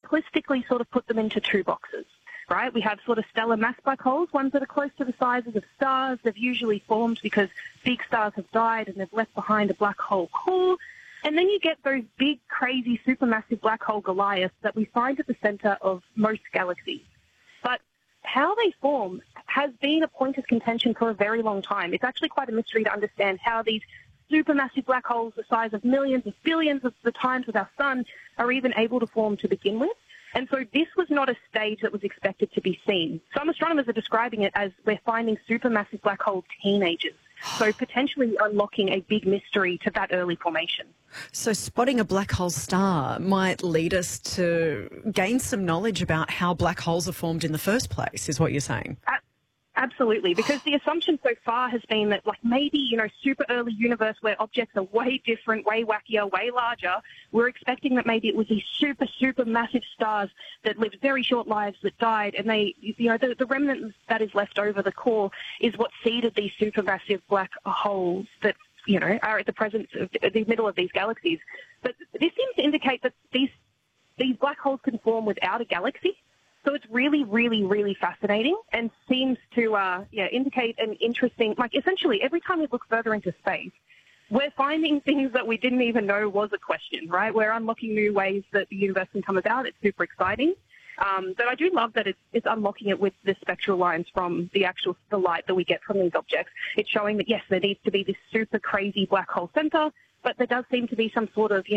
simplistically sort of put them into two boxes, right? We have sort of stellar mass black holes, ones that are close to the sizes of stars. They've usually formed because big stars have died and they've left behind a black hole core. And then you get those big, crazy, supermassive black hole Goliaths that we find at the center of most galaxies. But how they form has been a point of contention for a very long time. It's actually quite a mystery to understand how these supermassive black holes the size of millions of billions of the times with our sun are even able to form to begin with. And so this was not a stage that was expected to be seen. Some astronomers are describing it as we're finding supermassive black hole teenagers, so potentially unlocking a big mystery to that early formation. So spotting a black hole star might lead us to gain some knowledge about how black holes are formed in the first place, is what you're saying? Absolutely, because the assumption so far has been that, like, maybe, super early universe where objects are way different, way wackier, way larger, we're expecting that maybe it was these super, super massive stars that lived very short lives that died, and they, the remnant that is left over the core is what seeded these supermassive black holes that, are at the presence of the middle of these galaxies. But this seems to indicate that these black holes can form without a galaxy. So it's really, really, really fascinating and seems to indicate an interesting, essentially every time we look further into space, we're finding things that we didn't even know was a question, right? We're unlocking new ways that the universe can come about. It's super exciting. But I do love that it's unlocking it with the spectral lines from the light that we get from these objects. It's showing that, yes, there needs to be this super crazy black hole center, but there does seem to be some sort of,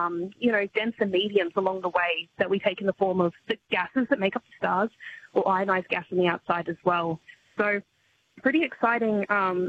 denser mediums along the way that we take in the form of the gases that make up the stars or ionized gas on the outside as well. So pretty exciting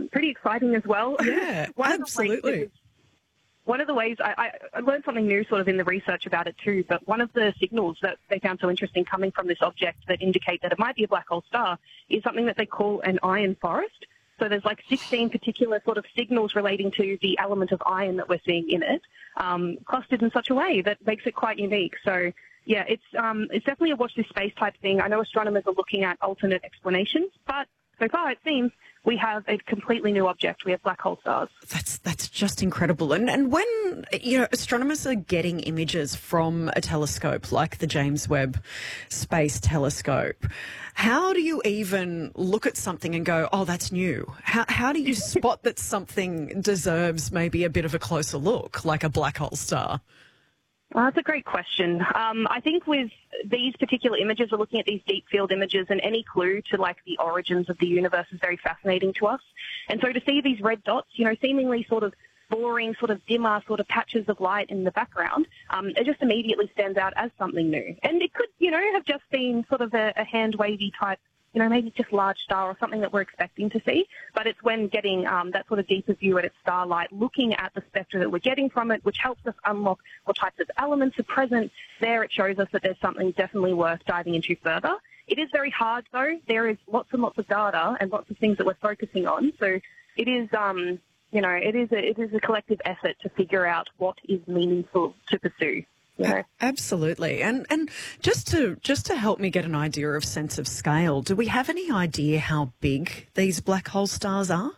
as well. Yeah, absolutely. One of the ways I learned something new sort of in the research about it too, but one of the signals that they found so interesting coming from this object that indicate that it might be a black hole star is something that they call an iron forest. So there's 16 particular sort of signals relating to the element of iron that we're seeing in it, clustered in such a way that makes it quite unique. So, yeah, it's definitely a watch this space type thing. I know astronomers are looking at alternate explanations, but so far it seems we have a completely new object. We have black hole stars. That's just incredible. And when, astronomers are getting images from a telescope like the James Webb Space Telescope, how do you even look at something and go, oh, that's new? How do you spot that something deserves maybe a bit of a closer look, like a black hole star? Well, that's a great question. I think with these particular images, we're looking at these deep field images, and any clue to the origins of the universe is very fascinating to us. And so to see these red dots, seemingly sort of boring, sort of dimmer, sort of patches of light in the background, it just immediately stands out as something new. And it could, have just been sort of a hand-wavy type, maybe just large star or something that we're expecting to see. But it's when getting that sort of deeper view at its starlight, looking at the spectra that we're getting from it, which helps us unlock what types of elements are present. There it shows us that there's something definitely worth diving into further. It is very hard, though. There is lots and lots of data and lots of things that we're focusing on. So it is, it is a collective effort to figure out what is meaningful to pursue. Absolutely. And just to help me get an idea of sense of scale, do we have any idea how big these black hole stars are?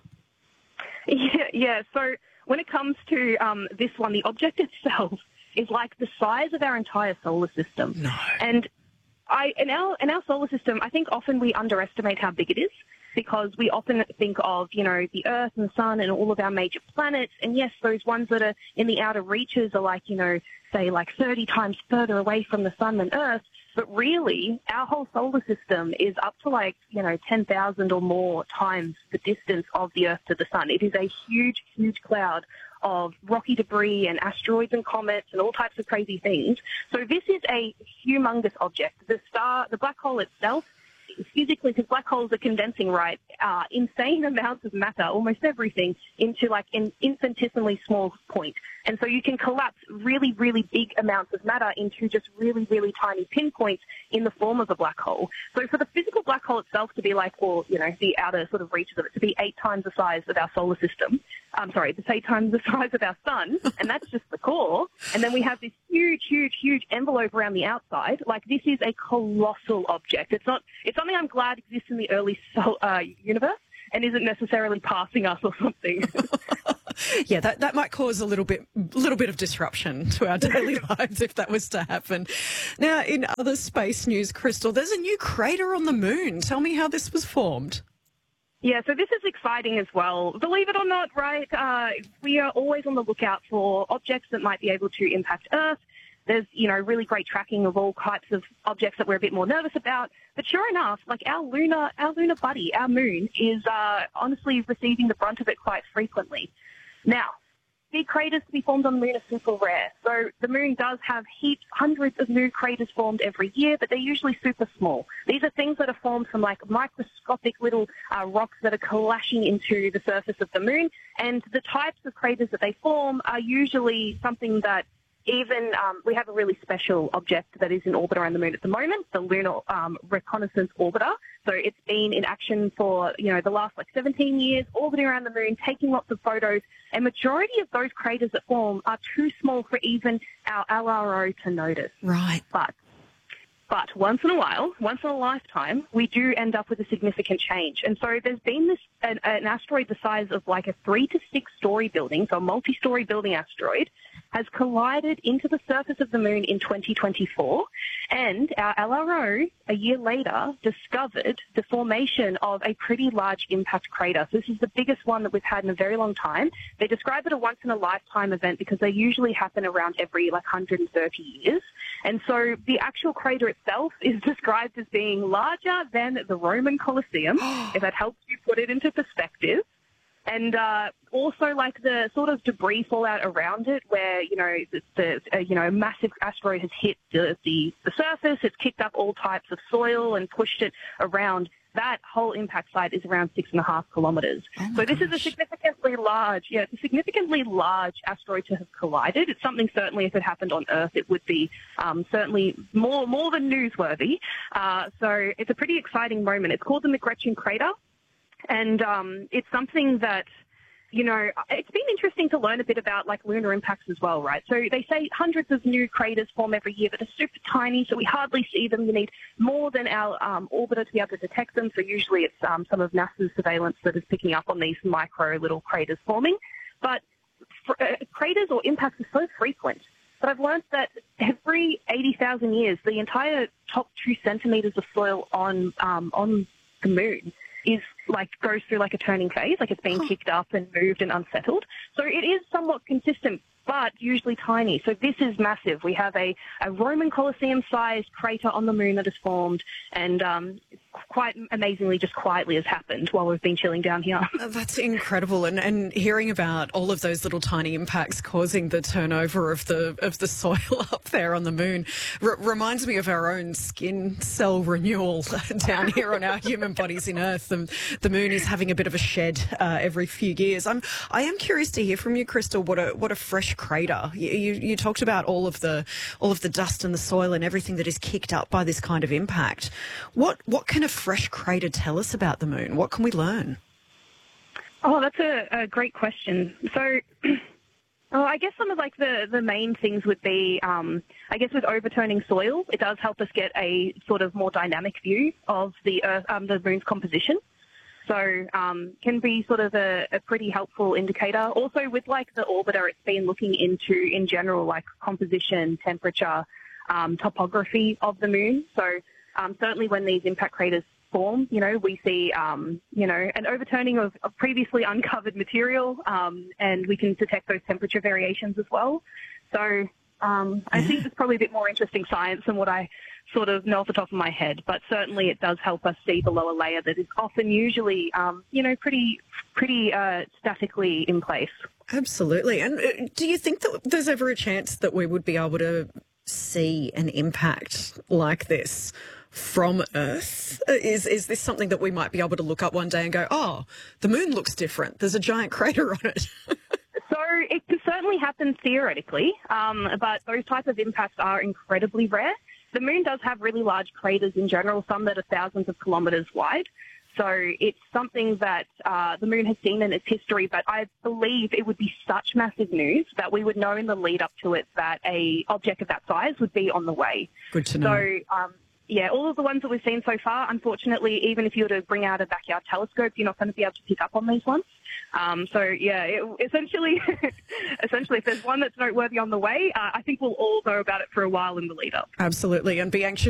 Yeah. So when it comes to this one, the object itself is like the size of our entire solar system. No. And in our solar system, I think often we underestimate how big it is, because we often think of, the Earth and the Sun and all of our major planets. And yes, those ones that are in the outer reaches are say 30 times further away from the Sun than Earth. But really, our whole solar system is up to 10,000 or more times the distance of the Earth to the Sun. It is a huge, huge cloud of rocky debris and asteroids and comets and all types of crazy things. So this is a humongous object. The black hole itself, physically, because black holes are condensing, insane amounts of matter, almost everything, into an infinitesimally small point. And so you can collapse really, really big amounts of matter into just really, really tiny pinpoints in the form of a black hole. So for the physical black hole itself to be the outer sort of reaches of it to be 8 times the size of our solar system, it's 8 times the size of our sun, and that's just the core. And then we have this huge, huge, huge envelope around the outside. This is a colossal object. It's something I'm glad exists in the early universe and isn't necessarily passing us or something. Yeah, that might cause a little bit of disruption to our daily lives if that was to happen. Now, in other space news, Crystal, there's a new crater on the moon. Tell me how this was formed. Yeah, so this is exciting as well. Believe it or not, right, we are always on the lookout for objects that might be able to impact Earth. There's, really great tracking of all types of objects that we're a bit more nervous about. But sure enough, like our lunar buddy, our moon, is honestly receiving the brunt of it quite frequently. Now, big craters to be formed on the moon are super rare. So the moon does have hundreds of new craters formed every year, but they're usually super small. These are things that are formed from like microscopic little rocks that are clashing into the surface of the moon. And the types of craters that they form are usually something that we have a really special object that is in orbit around the moon at the moment, the Lunar Reconnaissance Orbiter. So it's been in action for, the last 17 years, orbiting around the moon, taking lots of photos. And majority of those craters that form are too small for even our LRO to notice. Right. But once in a lifetime, we do end up with a significant change. And so there's been an asteroid the size of like a 3 to 6 story building, so a multi-story building asteroid, has collided into the surface of the moon in 2024, and our LRO, a year later, discovered the formation of a pretty large impact crater. So this is the biggest one that we've had in a very long time. They describe it a once-in-a-lifetime event because they usually happen around every 130 years. And so the actual crater itself is described as being larger than the Roman Colosseum, if that helps you put it into perspective. And also, like the sort of debris fallout around it, where a massive asteroid has hit the surface, it's kicked up all types of soil and pushed it around. That whole impact site is around 6.5 kilometres. So this is a significantly large asteroid to have collided. It's something certainly, if it happened on Earth, it would be certainly more than newsworthy. So it's a pretty exciting moment. It's called the McGretchen Crater. And it's something that, it's been interesting to learn a bit about like lunar impacts as well, right? So they say hundreds of new craters form every year, but they're super tiny, so we hardly see them. You need more than our orbiter to be able to detect them. So usually it's some of NASA's surveillance that is picking up on these micro little craters forming. But craters or impacts are so frequent. But I've learned that every 80,000 years, the entire top 2 centimetres of soil on the moon goes through a turning phase, like it's being kicked up and moved and unsettled. So it is somewhat consistent, but usually tiny. So this is massive. We have a Roman Colosseum-sized crater on the moon that has formed, and quite amazingly, just quietly has happened while we've been chilling down here. That's incredible, and hearing about all of those little tiny impacts causing the turnover of the soil up there on the moon reminds me of our own skin cell renewal down here on our human bodies in Earth. The moon is having a bit of a shed every few years. I am curious to hear from you, Crystal. What a fresh crater. You talked about all of the dust and the soil and everything that is kicked up by this kind of impact. What can a fresh crater tell us about the moon? What can we learn? Oh, that's a great question. So, I guess some of the main things would be, with overturning soil, it does help us get a sort of more dynamic view of the Earth, the moon's composition. So, can be sort of a pretty helpful indicator. Also, with the orbiter, it's been looking into, in general, composition, temperature, topography of the moon. So, certainly when these impact craters form, we see, an overturning of previously uncovered material, and we can detect those temperature variations as well. So I think it's probably a bit more interesting science than what I sort of know off the top of my head, but certainly it does help us see the lower layer that is often usually, pretty statically in place. Absolutely. And do you think that there's ever a chance that we would be able to see an impact like this from Earth? Is this something that we might be able to look up one day and go, oh, the moon looks different, there's a giant crater on it? So it can certainly happen theoretically, but those types of impacts are incredibly rare. The moon does have really large craters in general, some that are thousands of kilometres wide. So it's something that the moon has seen in its history, but I believe it would be such massive news that we would know in the lead up to it that a object of that size would be on the way. Good to know. So, all of the ones that we've seen so far, unfortunately, even if you were to bring out a backyard telescope, you're not going to be able to pick up on these ones. Essentially, if there's one that's noteworthy on the way, I think we'll all know about it for a while in the lead up. Absolutely, and be anxious